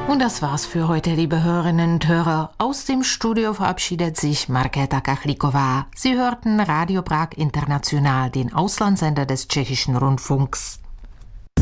Und das war's für heute, liebe Hörerinnen und Hörer. Aus dem Studio verabschiedet sich Markéta Kachlíková. Sie hörten Radio Prag International, den Auslandssender des Tschechischen Rundfunks.